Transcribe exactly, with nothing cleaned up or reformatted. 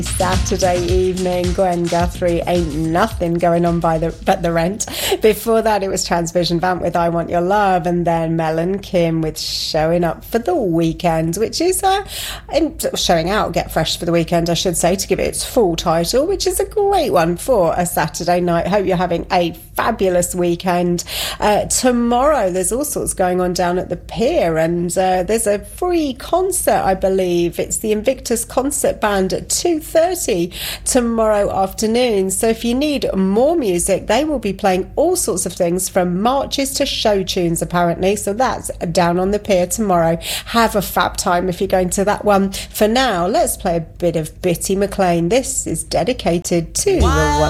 Saturday evening, Gwen Guthrie, Ain't Nothing Going On by the But the Rent. Before that, it was Transvision Vamp with I Want Your Love, and then Mel and Kim with Showing Up for the Weekend, which is uh, in, showing out, Get Fresh for the Weekend, I should say, to give it its full title, which is a great one for a Saturday night. Hope you're having a fabulous weekend. Uh, tomorrow, there's all sorts going on down at the pier, and uh, there's a free concert, I believe. It's the Invictus Concert Band at two thirty tomorrow afternoon. So if you need more music, they will be playing all sorts of things from marches to show tunes, apparently. So that's down on the pier tomorrow. Have a fab time if you're going to that one. For now, let's play a bit of Bitty McLean. This is dedicated to the one.